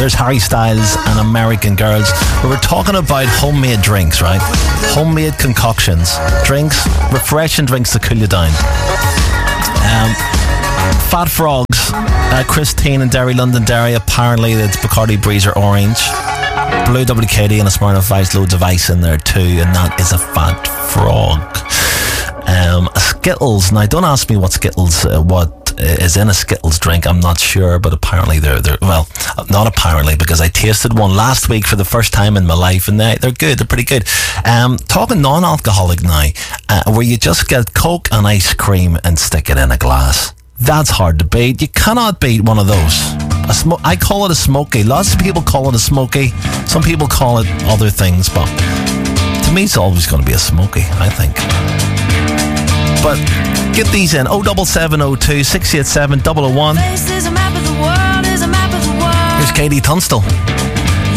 There's Harry Styles and American Girls. We were talking about homemade drinks, right? Homemade concoctions. Drinks, refreshing drinks to cool you down. Fat Frogs, Christine and Derry, London Derry. Apparently it's Bacardi Breezer Orange. Blue WKD and a Smirnoff Ice, loads of ice in there too, and that is a Fat Frog. Skittles. Now, don't ask me what Skittles, what is in a Skittles drink. I'm not sure, but apparently they're well, not apparently, because I tasted one last week for the first time in my life, and they're good. They're pretty good. Talking non-alcoholic now, where you just get Coke and ice cream and stick it in a glass. That's hard to beat. You cannot beat one of those. I call it a smoky. Lots of people call it a smoky. Some people call it other things, but to me it's always going to be a smoky, I think. But get these in. 07702 687 001. Here's Katie Tunstall.